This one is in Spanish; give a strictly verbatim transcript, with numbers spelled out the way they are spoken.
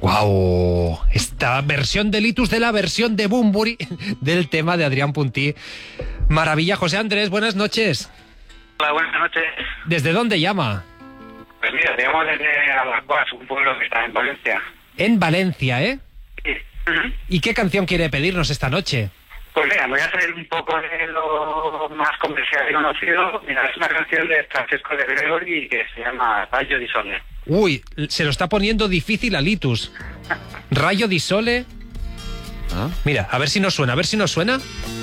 ¡Guau! Esta versión de Litus de la versión de Bunbury del tema de Adrián Puntí. Maravilla. José Andrés, buenas noches. Hola, buenas noches. ¿Desde dónde llama? Pues mira, te llamo desde Alacuas, un pueblo que está en Valencia. En Valencia, ¿eh? Sí. Uh-huh. ¿Y qué canción quiere pedirnos esta noche? Pues mira, voy a salir un poco de lo más comercial y conocido. Mira, es una canción de Francesco de Gregori que se llama Rayo di Sole. Uy, se lo está poniendo difícil a Litus. Rayo di Sole. ¿Ah? Mira, a ver si nos suena, a ver si nos suena.